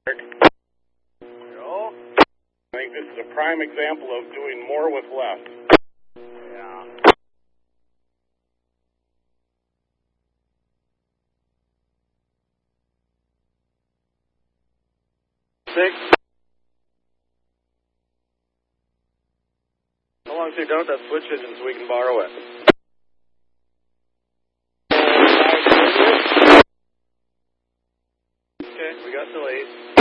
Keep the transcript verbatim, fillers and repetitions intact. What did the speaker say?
Yo. I think this is a prime example of doing more with less. Yeah. Six. How long till you're done with that switch engine so we can borrow it? Okay, we got till eight.